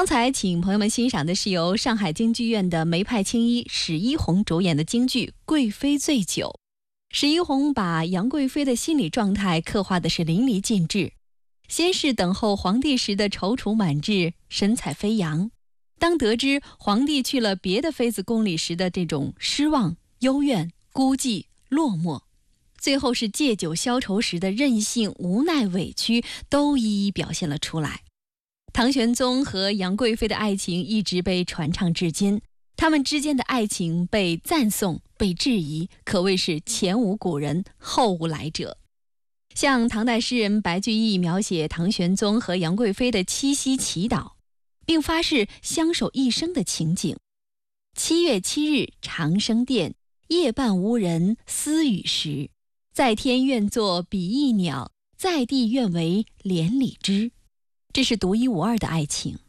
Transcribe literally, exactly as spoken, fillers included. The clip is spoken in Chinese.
刚才请朋友们欣赏的是由上海京剧院的梅派青衣史一红主演的京剧《贵妃醉酒》。史一红把杨贵妃的心理状态刻画的是淋漓尽致。先是等候皇帝时的踌躇满志、神采飞扬，当得知皇帝去了别的妃子宫里时的这种失望、幽怨、孤寂、落寞，最后是借酒消愁时的任性、无奈、委屈，都一一表现了出来。唐玄宗和杨贵妃的爱情一直被传唱至今，他们之间的爱情被赞颂、被质疑，可谓是前无古人，后无来者。像唐代诗人白居易描写唐玄宗和杨贵妃的七夕祈祷，并发誓相守一生的情景。七月七日长生殿，夜半无人私语时，在天愿作比翼鸟，在地愿为连理枝。这是独一无二的爱情。